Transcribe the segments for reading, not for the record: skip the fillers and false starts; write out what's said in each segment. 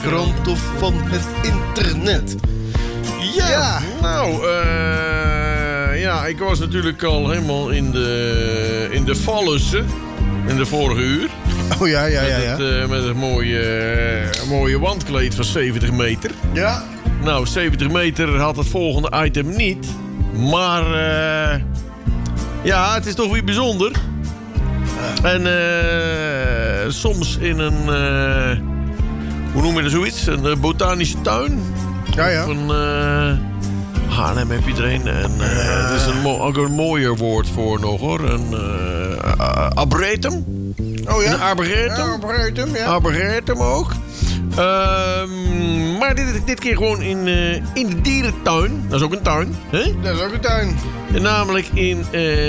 krant of van het internet. Ja. Nou, ik was natuurlijk al helemaal in de Vallussen in de vorige uur. Oh ja. Met het mooie wandkleed van 70 meter. Ja. Nou, 70 meter had het volgende item niet. Maar het is toch weer bijzonder. En soms in een... hoe noem je dat zoiets? Een botanische tuin. Ja. Of een... Haarlem heb je er een. En er is ook een mooier woord voor nog, hoor. Een arboretum. Oh ja? Een arboretum. Arboretum, ja. Arboretum ook. Maar dit keer gewoon in de dierentuin. Dat is ook een tuin. Hè? Dat is ook een tuin. Namelijk in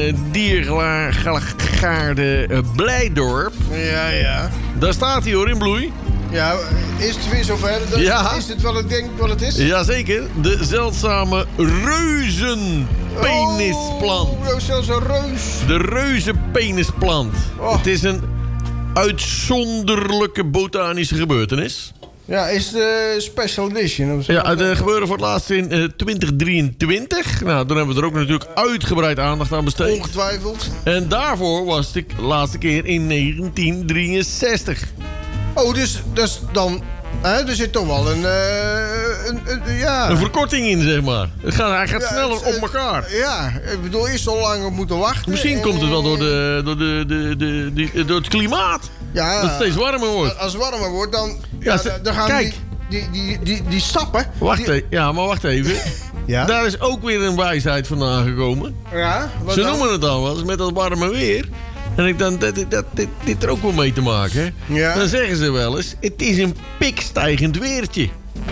Diergaarde Blijdorp. Ja. Daar staat hij, hoor, in bloei. Ja, is het weer zover? Ja. Is het wat ik denk wat het is? Jazeker, de zeldzame reuzenpenisplant. Oh, dat is zelfs een reus. De reuzenpenisplant. Oh. Het is een uitzonderlijke botanische gebeurtenis. Ja, is de special edition? Of zo? Ja, het gebeurde voor het laatst in 2023. Nou, toen hebben we er ook natuurlijk uitgebreid aandacht aan besteed. Ongetwijfeld. En daarvoor was de laatste keer in 1963. Oh, dus dan... er zit toch wel een verkorting in, zeg maar. Hij gaat sneller op elkaar. Ja, ik bedoel, eerst zo lang op moeten wachten. Misschien komt het wel door het klimaat. Ja, dat het steeds warmer wordt. Als het warmer wordt, dan gaan kijk. die stappen... Wacht even. Ja? Daar is ook weer een wijsheid vandaan gekomen. Ja? Ze noemen het al wel eens met dat warme weer. En ik dan dit er ook wel mee te maken. Hè? Ja. Dan zeggen ze wel eens, het is een pikstijgend weertje.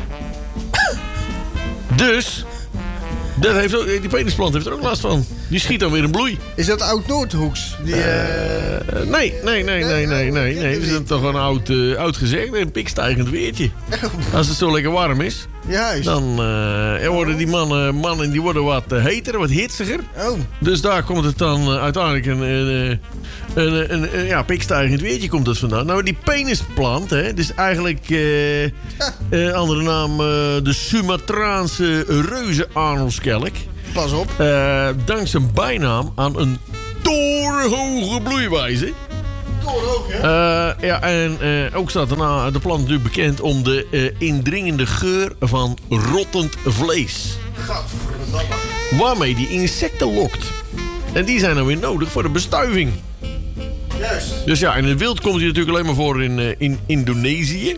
Dus, die penisplant heeft er ook last van. Die schiet dan weer in bloei. Is dat Oud-Noordhoeks? Nee. Dat is toch een oud gezegde. Een pikstijgend weertje. Als het zo lekker warm is. Juist. Dan worden die mannen die worden wat heter, wat hitsiger. Oh. Dus daar komt het dan uiteindelijk een pikstijgend weertje komt dat vandaan. Nou, die penisplant, hè, dus eigenlijk andere naam de Sumatraanse reuzenarnelskelk. Pas op. Dankt zijn bijnaam aan een torenhoge bloeiwijze. Torenhoog, hè? En ook staat daarna de plant natuurlijk bekend om de indringende geur van rottend vlees. Gadverdamme. Waarmee die insecten lokt. En die zijn dan weer nodig voor de bestuiving. Juist. Dus ja, in het wild komt hij natuurlijk alleen maar voor in Indonesië.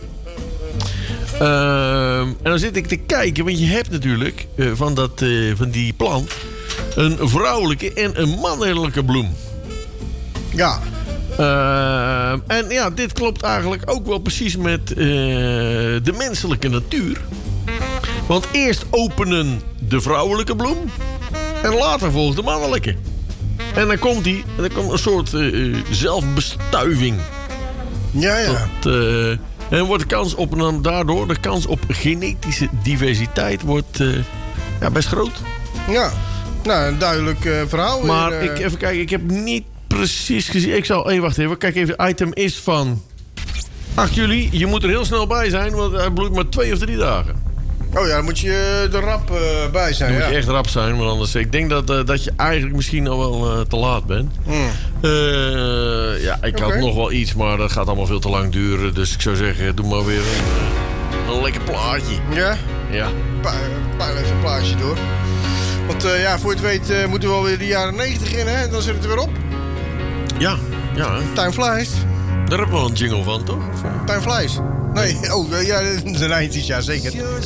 En dan zit ik te kijken, want je hebt natuurlijk van die plant een vrouwelijke en een mannelijke bloem. Ja. En ja, dit klopt eigenlijk ook wel precies met de menselijke natuur. Want eerst openen de vrouwelijke bloem en later volgt de mannelijke. En dan komt een soort zelfbestuiving. Ja. En wordt daardoor de kans op genetische diversiteit wordt best groot. Ja. Nou, een duidelijk verhaal. Maar even kijken, ik heb niet precies gezien. Wacht even. Kijk even, het item is van 8 juli. Je moet er heel snel bij zijn, want hij bloeit maar 2 of 3 dagen. Oh ja, dan moet je er rap bij zijn. Dan moet je echt rap zijn, want anders... Ik denk dat je eigenlijk misschien al wel te laat bent. Ik had nog wel iets, maar dat gaat allemaal veel te lang duren. Dus ik zou zeggen, doe maar weer een lekker plaatje. Ja? Ja. Pijl even een plaatje door. Want voor je het weet moeten we wel weer de jaren 90 in, hè? En dan zit het er weer op. Ja. Time flies. Daar hebben we wel een jingle van, toch? Time flies. Nee, de 90's, ja zeker.